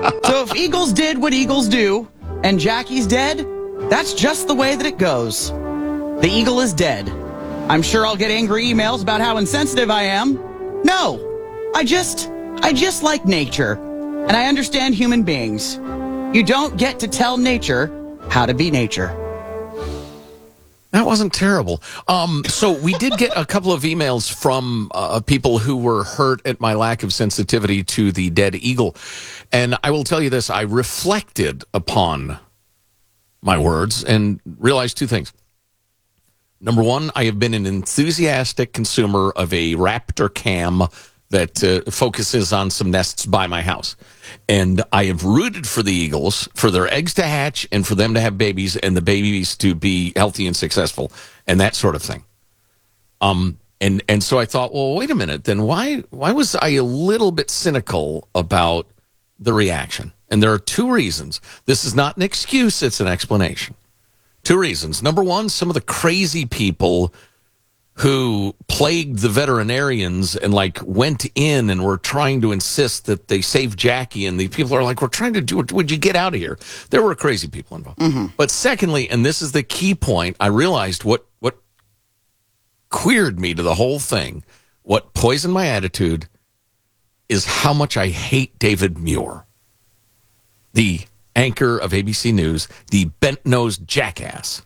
So if Eagles did what Eagles do, and Jackie's dead, that's just the way that it goes. The eagle is dead. I'm sure I'll get angry emails about how insensitive I am. No, I just like nature, and I understand human beings. You don't get to tell nature how to be nature. That wasn't terrible. So we did get a couple of emails from people who were hurt at my lack of sensitivity to the dead eagle. And I will tell you this, I reflected upon my words and realized two things. Number one, I have been an enthusiastic consumer of a Raptor cam that focuses on some nests by my house. And I have rooted for the eagles, for their eggs to hatch and for them to have babies and the babies to be healthy and successful and that sort of thing. And so I thought, well, wait a minute, then why was I a little bit cynical about the reaction? And there are two reasons. This is not an excuse, it's an explanation. Two reasons. Number one, some of the crazy people who plagued the veterinarians and went in and were trying to insist that they save Jackie, and the people are like, we're trying to do it. Would you get out of here? There were crazy people involved. Mm-hmm. But secondly, and this is the key point, I realized what queered me to the whole thing, what poisoned my attitude, is how much I hate David Muir, the anchor of ABC News, the bent-nosed jackass,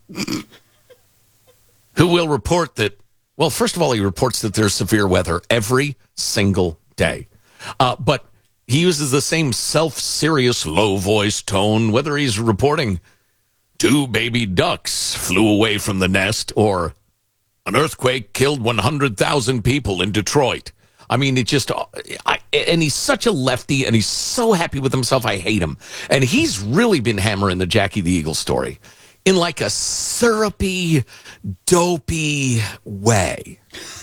who will report that, well, first of all, he reports that there's severe weather every single day. But he uses the same self-serious, low-voice tone, whether he's reporting 2 baby ducks flew away from the nest or an earthquake killed 100,000 people in Detroit. I mean, and he's such a lefty, and he's so happy with himself, I hate him. And he's really been hammering the Jackie the Eagle story in a syrupy, dopey way.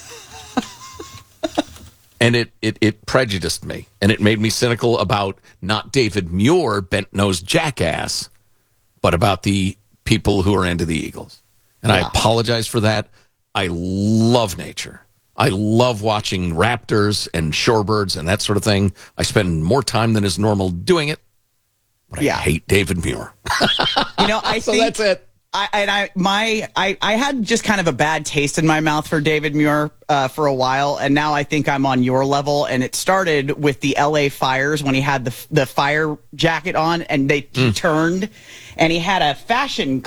And it prejudiced me, and it made me cynical about not David Muir, bent-nosed jackass, but about the people who are into the Eagles. And yeah. I apologize for that. I love nature. I love watching raptors and shorebirds and that sort of thing. I spend more time than is normal doing it, but I hate David Muir. I so think that's it. I had just kind of a bad taste in my mouth for David Muir for a while, and now I think I'm on your level. And it started with the LA fires when he had the fire jacket on, and he turned, and he had a fashion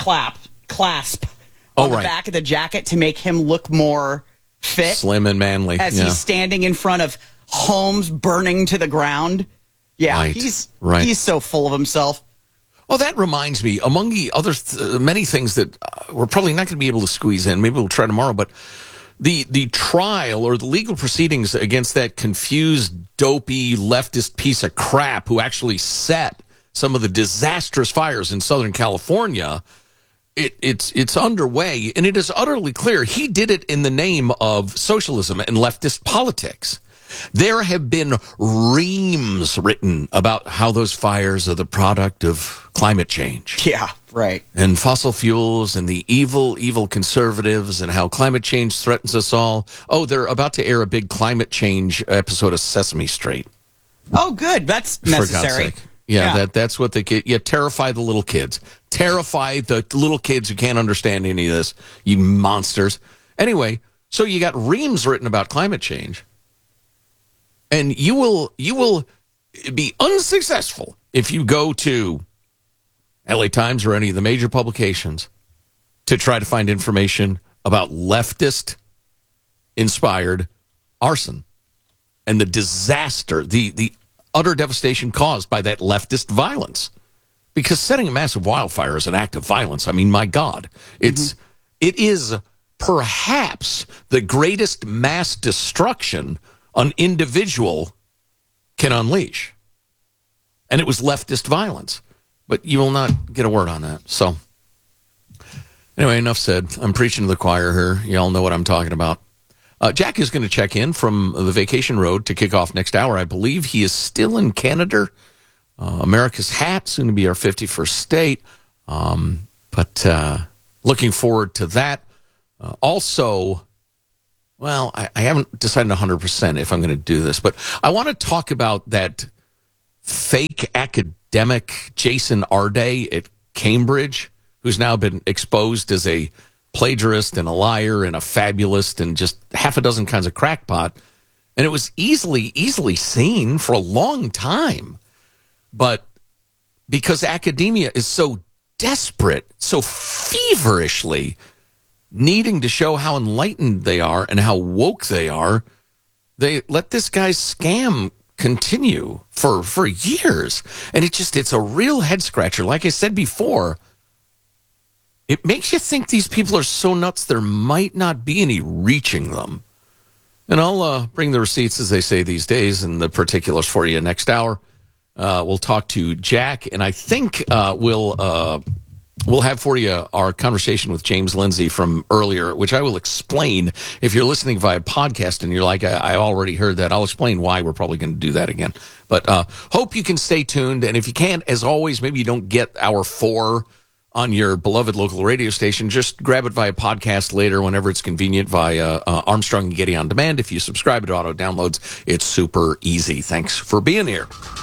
clasp on the back of the jacket to make him look more fit, slim and manly, as he's standing in front of homes burning to the ground. Yeah, he's so full of himself. Well, that reminds me, among the other many things that we're probably not going to be able to squeeze in, maybe we'll try tomorrow, but the trial or the legal proceedings against that confused, dopey, leftist piece of crap who actually set some of the disastrous fires in Southern California, it's underway, and it is utterly clear he did it in the name of socialism and leftist politics. There have been reams written about how those fires are the product of climate change. Yeah, right. And fossil fuels and the evil conservatives and how climate change threatens us all. Oh, they're about to air a big climate change episode of Sesame Street. Oh, good. That's necessary. For God's sake. Yeah, that's what they get. Yeah, terrify the little kids. Terrify the little kids who can't understand any of this, you monsters. Anyway, so you got reams written about climate change. And you will be unsuccessful if you go to LA Times or any of the major publications to try to find information about leftist-inspired arson and the disaster, the utter devastation caused by that leftist violence. Because setting a massive wildfire is an act of violence. I mean, my God, it is perhaps the greatest mass destruction an individual can unleash. And it was leftist violence. But you will not get a word on that. So, anyway, enough said. I'm preaching to the choir here. You all know what I'm talking about. Jack is going to check in from the vacation road to kick off next hour. I believe he is still in Canada. America's hat, soon to be our 51st state. But looking forward to that. Also, well, I haven't decided 100% if I'm going to do this, but I want to talk about that fake academic Jason Arday at Cambridge, who's now been exposed as a plagiarist and a liar and a fabulist and just half a dozen kinds of crackpot. And it was easily seen for a long time. But because academia is so desperate, so feverishly needing to show how enlightened they are and how woke they are, they let this guy's scam continue for years. And it's a real head scratcher. Like I said before, it makes you think these people are so nuts there might not be any reaching them. And I'll bring the receipts, as they say these days, and the particulars for you next hour. We'll talk to Jack, and I think we'll have for you our conversation with James Lindsay from earlier, which I will explain. If you're listening via podcast and you're like, I already heard that, I'll explain why we're probably going to do that again. But hope you can stay tuned. And if you can't, as always, maybe you don't get hour 4 on your beloved local radio station, just grab it via podcast later whenever it's convenient via Armstrong and Getty On Demand. If you subscribe to auto downloads, it's super easy. Thanks for being here.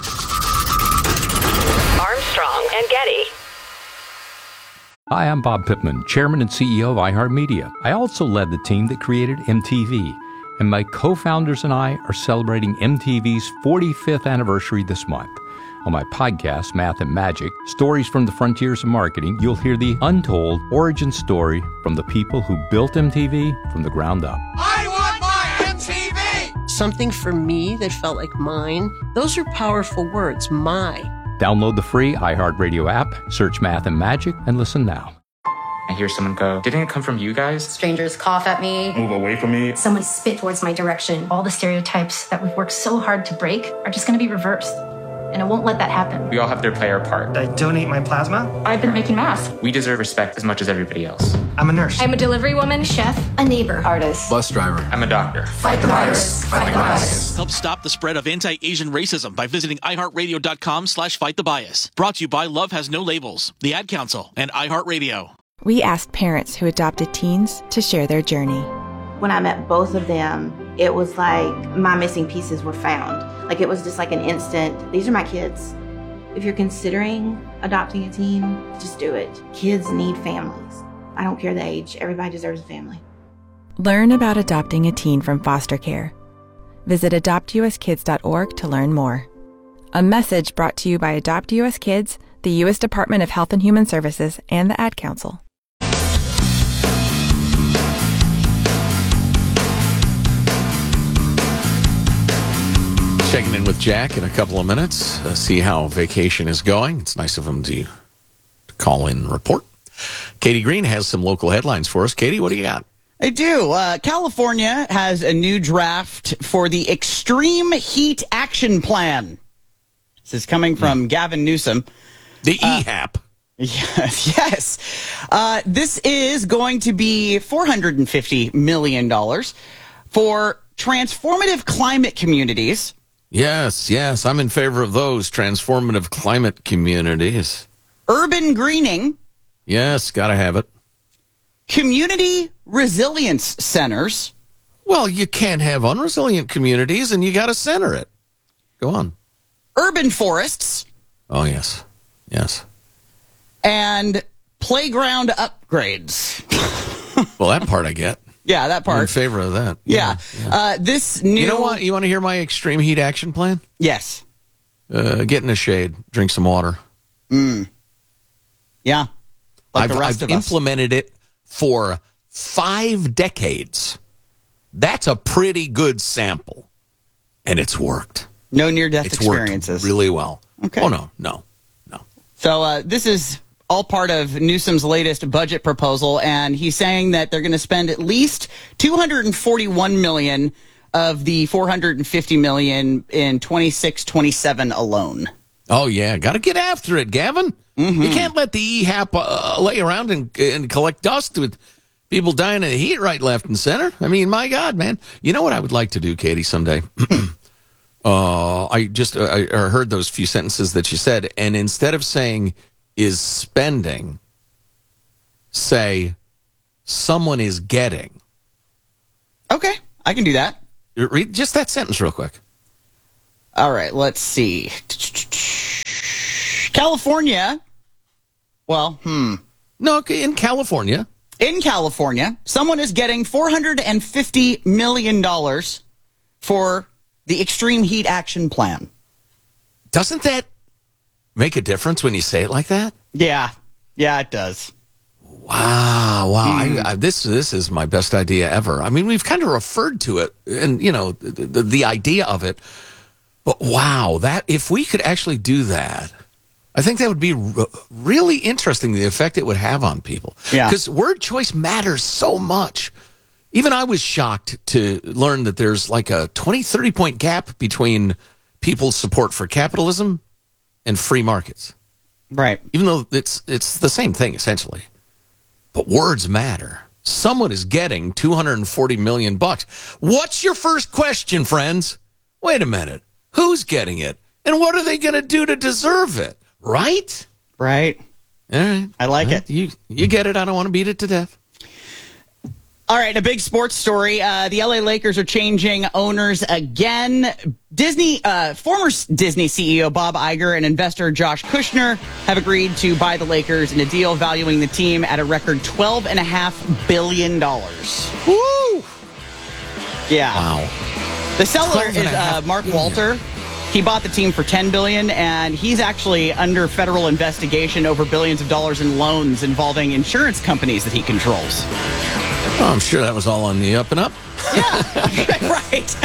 Armstrong and Getty. Hi, I'm Bob Pittman, Chairman and CEO of iHeartMedia. I also led the team that created MTV, and my co-founders and I are celebrating MTV's 45th anniversary this month. On my podcast, Math and Magic, Stories from the Frontiers of Marketing, you'll hear the untold origin story from the people who built MTV from the ground up. I want my MTV! Something for me that felt like mine. Those are powerful words, my. Download the free iHeartRadio app, search Math and Magic, and listen now. I hear someone go, didn't it come from you guys? Strangers cough at me. Move away from me. Someone spit towards my direction. All the stereotypes that we've worked so hard to break are just going to be reversed. And I won't let that happen. We all have to play our part. I donate my plasma. I've been making masks. We deserve respect as much as everybody else. I'm a nurse. I'm a delivery woman, chef, a neighbor, artist, bus driver. I'm a doctor. Fight the virus. Fight the bias. Help stop the spread of anti-Asian racism by visiting iHeartRadio.com/fightthebbias. Brought to you by Love Has No Labels, the Ad Council, and iHeartRadio. We asked parents who adopted teens to share their journey. When I met both of them, it was like my missing pieces were found. Like it was just like an instant, these are my kids. If you're considering adopting a teen, just do it. Kids need families. I don't care the age. Everybody deserves a family. Learn about adopting a teen from foster care. Visit adoptuskids.org to learn more. A message brought to you by Adopt US Kids, the U.S. Department of Health and Human Services, and the Ad Council. Checking in with Jack in a couple of minutes, see how vacation is going. It's nice of him to call in and report. Katie Green has some local headlines for us. Katie, what do you got? I do. California has a new draft for the Extreme Heat Action Plan. This is coming from Gavin Newsom. The EHAP. Yes. This is going to be $450 million for transformative climate communities. Yes, I'm in favor of those transformative climate communities. Urban greening. Yes, gotta have it. Community resilience centers. Well, you can't have unresilient communities, and you gotta center it. Go on. Urban forests. Oh, yes. And playground upgrades. Well, that part I get. Yeah, that part. I'm in favor of that. Yeah. This new... You know what? You want to hear my extreme heat action plan? Yes. Get in the shade. Drink some water. Yeah. Like the rest I've of us. implemented it for 5 decades. That's a pretty good sample. And it's worked. No near-death experiences. Worked really well. Okay. Oh, no. So this is all part of Newsom's latest budget proposal, and he's saying that they're going to spend at least $241 million of the $450 million in 26-27 alone. Oh, yeah. Got to get after it, Gavin. Mm-hmm. You can't let the EHAP lay around and collect dust with people dying of the heat right, left, and center. I mean, my God, man. You know what I would like to do, Katie, someday? I heard those few sentences that you said, and instead of saying is spending, say someone is getting. Okay, I can do that. Read just that sentence real quick. All right, let's see. California. Well, No, in California. In California, someone is getting $450 million for the Extreme Heat Action Plan. Doesn't that make a difference when you say it like that? Yeah, it does. Wow. This is my best idea ever. I mean, we've kind of referred to it and, the idea of it. But wow, that if we could actually do that, I think that would be really interesting, the effect it would have on people. Yeah. Because word choice matters so much. Even I was shocked to learn that there's like a 20, 30-point gap between people's support for capitalism and free markets. Right. Even though it's the same thing, essentially. But words matter. Someone is getting $240 million. What's your first question, friends? Wait a minute. Who's getting it? And what are they going to do to deserve it? Right? Right. All right. I like it. You get it. I don't want to beat it to death. All right, a big sports story. The LA Lakers are changing owners again. Former Disney CEO Bob Iger and investor Josh Kushner have agreed to buy the Lakers in a deal valuing the team at a record $12.5 billion. Woo! Yeah. Wow. The seller is Mark Walter. He bought the team for $10 billion, and he's actually under federal investigation over billions of dollars in loans involving insurance companies that he controls. Oh, I'm sure that was all on the up and up. Yeah, right.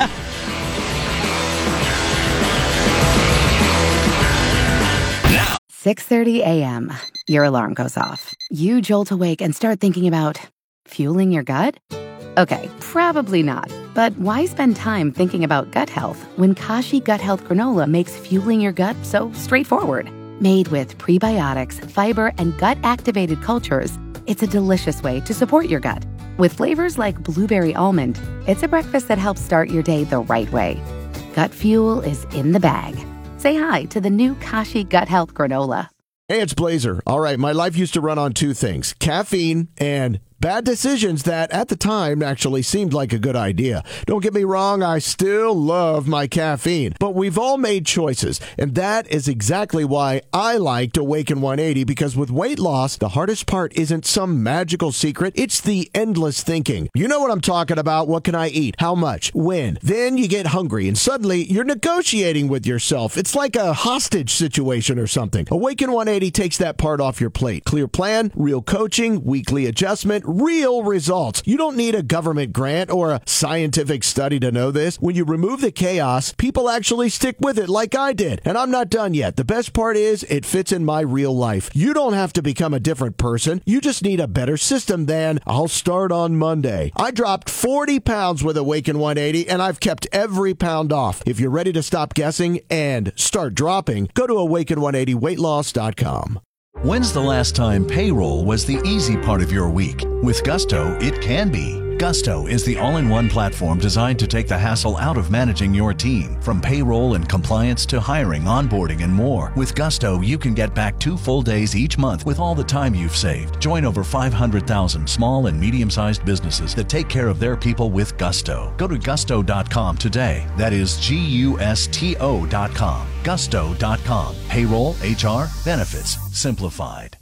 Now, 6:30 a.m. Your alarm goes off. You jolt awake and start thinking about fueling your gut? Okay, probably not. But why spend time thinking about gut health when Kashi Gut Health Granola makes fueling your gut so straightforward? Made with prebiotics, fiber, and gut-activated cultures, it's a delicious way to support your gut. With flavors like blueberry almond, it's a breakfast that helps start your day the right way. Gut fuel is in the bag. Say hi to the new Kashi Gut Health Granola. Hey, it's Blazer. All right, my life used to run on two things, caffeine and bad decisions that at the time actually seemed like a good idea. Don't get me wrong, I still love my caffeine, but we've all made choices, and that is exactly why I liked Awaken 180, because with weight loss, the hardest part isn't some magical secret, it's the endless thinking. You know what I'm talking about. What can I eat? How much? When? Then you get hungry, and suddenly you're negotiating with yourself. It's like a hostage situation or something. Awaken 180 takes that part off your plate. Clear plan, real coaching, weekly adjustment, real results. You don't need a government grant or a scientific study to know this. When you remove the chaos, people actually stick with it like I did. And I'm not done yet. The best part is it fits in my real life. You don't have to become a different person. You just need a better system than I'll start on Monday. I dropped 40 pounds with Awaken 180 and I've kept every pound off. If you're ready to stop guessing and start dropping, go to awaken180weightloss.com. When's the last time payroll was the easy part of your week? With Gusto, it can be. Gusto is the all-in-one platform designed to take the hassle out of managing your team. From payroll and compliance to hiring, onboarding, and more. With Gusto, you can get back 2 full days each month with all the time you've saved. Join over 500,000 small and medium-sized businesses that take care of their people with Gusto. Go to gusto.com today. That is Gusto.com. Gusto.com. Payroll, HR, benefits, simplified.